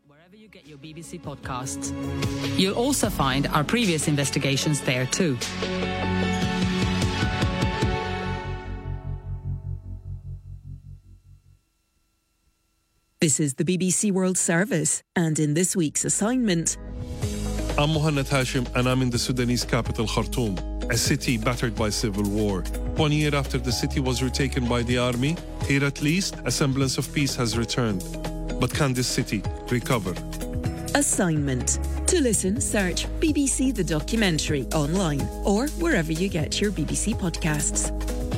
Wherever you get your BBC podcasts. You'll also find our previous investigations there too. This is the BBC World Service, and in this week's assignment... I'm Mohanad Hashim, and I'm in the Sudanese capital, Khartoum, a city battered by civil war. 1 year after the city was retaken by the army, here at least, a semblance of peace has returned. But can this city recover? Assignment. To listen, search BBC The Documentary online or wherever you get your BBC podcasts.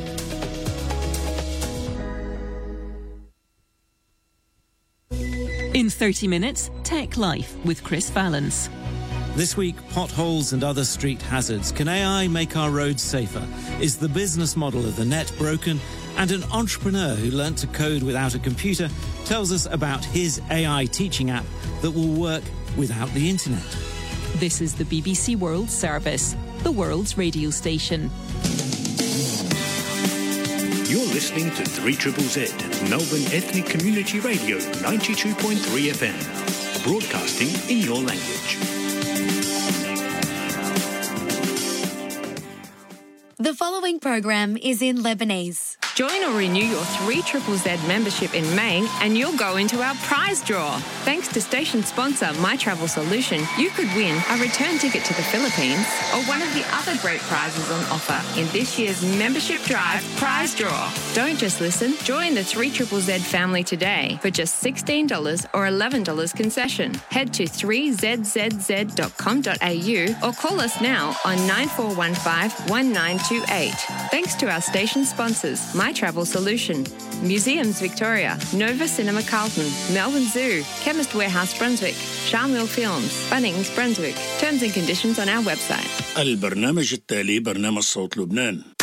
In 30 minutes, Tech Life with Chris Valance. This week, potholes and other street hazards. Can AI make our roads safer? Is the business model of the net broken? And an entrepreneur who learnt to code without a computer tells us about his AI teaching app that will work without the internet. This is the BBC World Service, the world's radio station. You're listening to 3ZZZ, Melbourne Ethnic Community Radio, 92.3 FM, broadcasting in your language. The following program is in Lebanese. Join or renew your 3ZZZ membership in May and you'll go into our prize draw. Thanks to station sponsor My Travel Solution, you could win a return ticket to the Philippines or one of the other great prizes on offer in this year's Membership Drive prize draw. Don't just listen, join the 3ZZZ family today for just $16 or $11 concession. Head to 3zzz.com.au or call us now on 9415 1928. Thanks to our station sponsors, My Travel Solution, Museums Victoria, Nova Cinema Carlton, Melbourne Zoo, Chemist Warehouse Brunswick, Charmel Films, Bunnings Brunswick. Terms and conditions on our website. البرنامج التالي برنامج صوت لبنان.